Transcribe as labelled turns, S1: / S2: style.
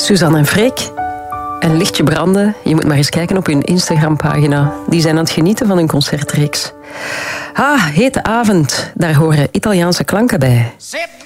S1: Suzanne en Freek, een lichtje branden. Je moet maar eens kijken op hun Instagram-pagina. Die zijn aan het genieten van hun concertreeks. Hete avond, daar horen Italiaanse klanken bij.